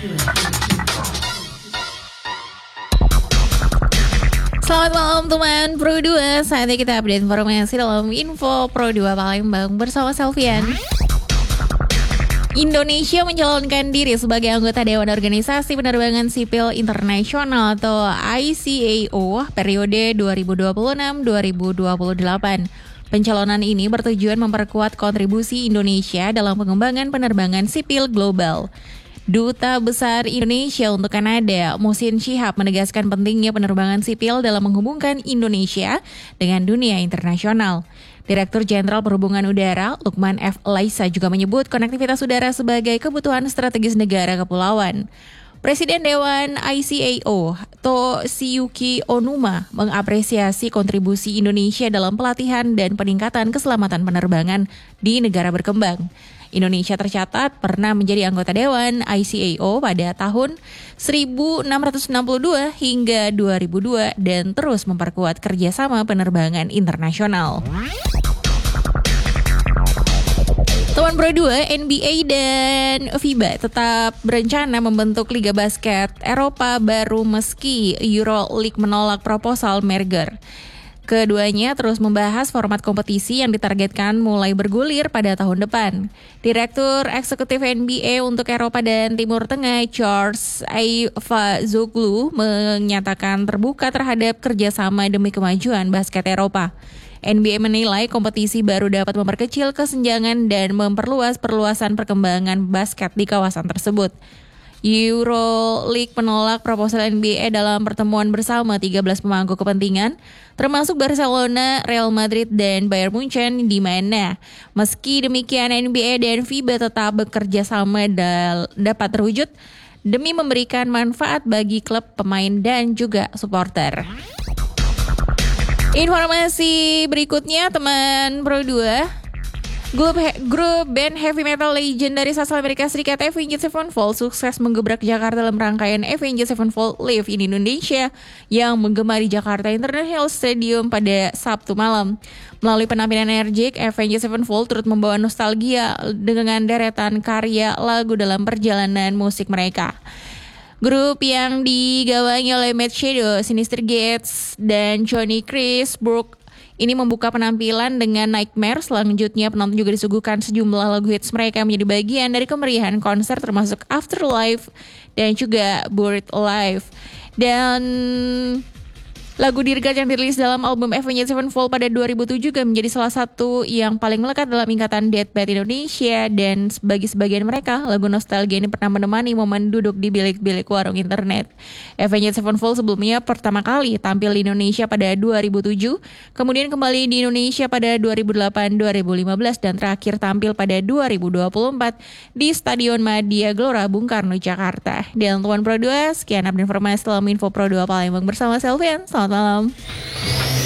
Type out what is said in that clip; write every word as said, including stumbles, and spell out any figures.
Selamat malam teman Pro dua. Saatnya kita update informasi dalam Info Pro dua Palembang bersama Selvian. Indonesia mencalonkan diri sebagai anggota Dewan Organisasi Penerbangan Sipil Internasional atau I C A O periode dua ribu dua puluh enam sampai dua ribu dua puluh delapan. Pencalonan ini bertujuan memperkuat kontribusi Indonesia dalam pengembangan penerbangan sipil global. Duta Besar Indonesia untuk Kanada, Muhsin Syihab, menegaskan pentingnya penerbangan sipil dalam menghubungkan Indonesia dengan dunia internasional. Direktur Jenderal Perhubungan Udara, Lukman F. Laisa, juga menyebut konektivitas udara sebagai kebutuhan strategis negara kepulauan. Presiden Dewan I C A O, Toshiyuki Onuma, mengapresiasi kontribusi Indonesia dalam pelatihan dan peningkatan keselamatan penerbangan di negara berkembang. Indonesia tercatat pernah menjadi anggota Dewan I C A O pada tahun seribu enam ratus enam puluh dua hingga dua ribu dua dan terus memperkuat kerjasama penerbangan internasional. Teman Pro dua, N B A dan FIBA tetap berencana membentuk Liga Basket Eropa baru meski EuroLeague menolak proposal merger. Keduanya terus membahas format kompetisi yang ditargetkan mulai bergulir pada tahun depan. Direktur Eksekutif N B A untuk Eropa dan Timur Tengah, George Aivazoglu, menyatakan terbuka terhadap kerjasama demi kemajuan basket Eropa. N B A menilai kompetisi baru dapat memperkecil kesenjangan dan memperluas perluasan perkembangan basket di kawasan tersebut. EuroLeague menolak proposal N B A dalam pertemuan bersama tiga belas pemangku kepentingan, termasuk Barcelona, Real Madrid, dan Bayern Munchen, di mana meski demikian N B A dan FIBA tetap bekerja sama dal- dapat terwujud demi memberikan manfaat bagi klub, pemain, dan juga supporter. Informasi berikutnya teman Pro dua. Grup, he- grup band heavy metal legendaris asal Amerika Serikat Avenged Sevenfold sukses menggebrak Jakarta dalam rangkaian Avenged Sevenfold Live in Indonesia yang menggemari Jakarta International Stadium pada Sabtu malam. Melalui penampilan energik, Avenged Sevenfold turut membawa nostalgia dengan deretan karya lagu dalam perjalanan musik mereka. Grup yang digawangi oleh Matt Shadow, Sinister Gates, dan Johnny Chris Brook ini membuka penampilan dengan Nightmare. Selanjutnya penonton juga disuguhkan sejumlah lagu hits mereka yang menjadi bagian dari kemeriahan konser termasuk Afterlife dan juga Buried Alive. Dan lagu Dirgat yang dirilis dalam album Avenged Sevenfold pada dua ribu tujuh juga menjadi salah satu yang paling melekat dalam ikatan Deathbed Indonesia, dan bagi sebagian mereka, lagu nostalgia ini pernah menemani momen duduk di bilik-bilik warung internet. Avenged Sevenfold sebelumnya pertama kali tampil di Indonesia pada dua ribu tujuh, kemudian kembali di Indonesia pada dua ribu delapan dua ribu lima belas, dan terakhir tampil pada dua ribu dua puluh empat di Stadion Madia Gelora Bung Karno, Jakarta. Dan Tuan Pro dua, sekian update informasi dalam Info Pro dua Palembang bersama Selvian. Selamat malam.